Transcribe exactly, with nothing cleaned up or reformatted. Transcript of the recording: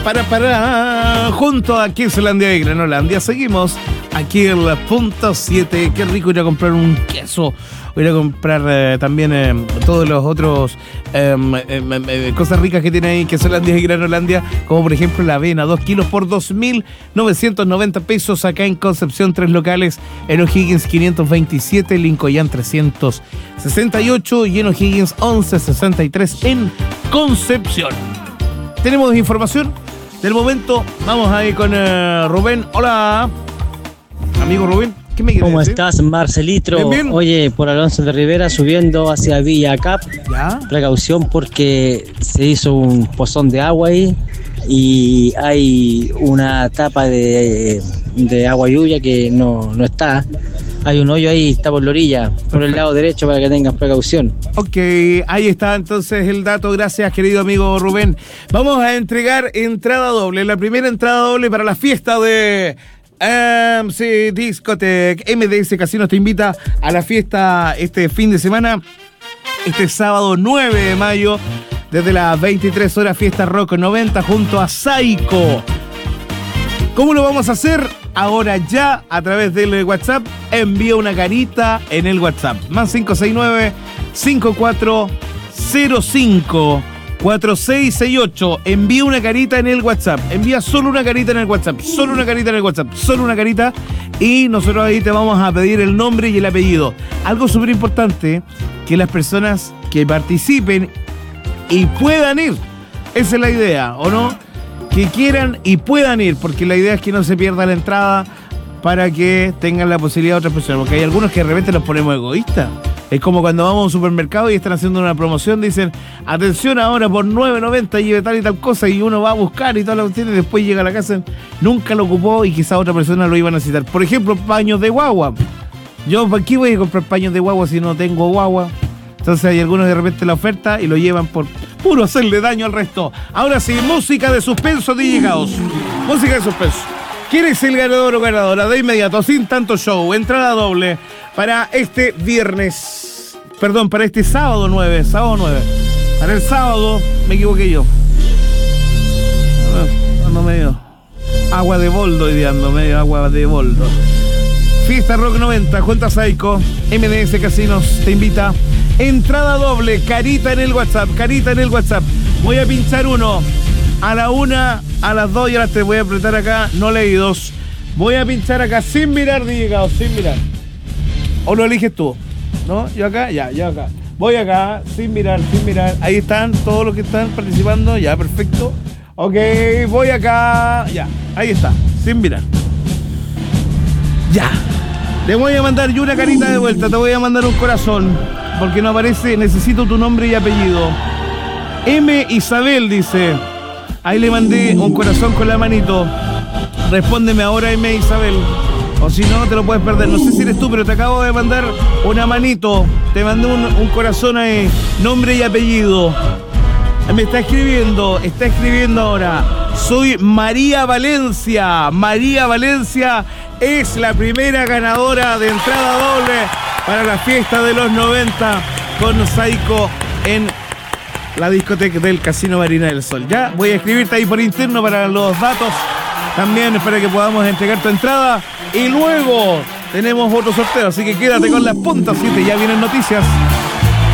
para, para, junto a Quesolandia y Granolandia. Seguimos aquí en la punta siete. Qué rico ir a comprar un queso. Voy a ir a comprar eh, también eh, todos los otros eh, eh, eh, cosas ricas que tiene ahí Quesolandia y Granolandia, como por ejemplo la avena, dos kilos por dos mil novecientos noventa pesos acá en Concepción, tres locales, en O'Higgins quinientos veintisiete, Lincoln trescientos sesenta y ocho y en O'Higgins once sesenta y tres en Concepción. Tenemos información del momento, vamos ahí con uh, Rubén. Hola, amigo Rubén. ¿Qué me ¿Cómo decir? estás, Marcelitro? Bien, bien. Oye, por Alonso de Rivera subiendo hacia Villa Cap. ¿Ya? Precaución porque se hizo un pozón de agua ahí y hay una tapa de, de agua lluvia que no, no está. Hay un hoyo ahí, está por la orilla, por el lado derecho para que tengas precaución. Ok, ahí está entonces el dato. Gracias, querido amigo Rubén. Vamos a entregar entrada doble. La primera entrada doble para la fiesta de M C Discotech. M D S Casinos te invita a la fiesta este fin de semana, este sábado nueve de mayo, desde las veintitrés horas, fiesta Rock noventa junto a Saiko. ¿Cómo lo vamos a hacer? Ahora ya, a través del WhatsApp, envía una carita en el WhatsApp. Más cinco seis nueve, cinco cuatro cero cinco, cuatro seis seis ocho. Envía una carita en el WhatsApp. Envía solo una carita en el WhatsApp. Solo una carita en el WhatsApp. Solo una carita. Y nosotros ahí te vamos a pedir el nombre y el apellido. Algo súper importante, que las personas que participen y puedan ir. Esa es la idea, ¿o no? Que quieran y puedan ir, porque la idea es que no se pierda la entrada para que tengan la posibilidad de otras personas, porque hay algunos que de repente los ponemos egoístas. Es como cuando vamos a un supermercado y están haciendo una promoción, dicen, atención ahora por nueve noventa lleve tal y tal cosa, y uno va a buscar y todas las cuestiones, y después llega a la casa, nunca lo ocupó y quizá otra persona lo iba a necesitar. Por ejemplo, paños de guagua. Yo, ¿para qué voy a comprar paños de guagua si no tengo guagua? Entonces hay algunos de repente la oferta y lo llevan por puro hacerle daño al resto. Ahora sí, música de suspenso, D J Caos. Música de suspenso. ¿Quién es el ganador o ganadora? De inmediato, sin tanto show, entrada doble para este viernes. Perdón, para este sábado nueve. Sábado nueve. Para el sábado, me equivoqué yo. Ando medio agua de boldo hoy día, ando medio agua de boldo. Fiesta Rock noventa, junto a Saiko. M D S Casinos te invita. Entrada doble, carita en el WhatsApp, carita en el WhatsApp. Voy a pinchar uno a la una, a las dos y a las tres. Voy a apretar acá, no leídos. Voy a pinchar acá sin mirar, D J Caos, sin mirar. ¿O lo eliges tú? ¿No? Yo acá, ya, yo acá. Voy acá, sin mirar, sin mirar. Ahí están todos los que están participando, ya, perfecto. Ok, voy acá, ya, ahí está, sin mirar. Ya. Le voy a mandar yo una carita de vuelta, te voy a mandar un corazón, porque no aparece, necesito tu nombre y apellido. M. Isabel dice, ahí le mandé un corazón con la manito. Respóndeme ahora, M. Isabel, o si no, te lo puedes perder. No sé si eres tú, pero te acabo de mandar una manito. Te mandé un, un corazón ahí, nombre y apellido. Me está escribiendo, está escribiendo ahora. Soy María Valencia. María Valencia es la primera ganadora de entrada doble para la fiesta de los noventa con Saiko en la discoteca del Casino Marina del Sol. Ya voy a escribirte ahí por interno para los datos también, para que podamos entregar tu entrada. Y luego tenemos otro sorteo, así que quédate con las puntas siete, ya vienen noticias.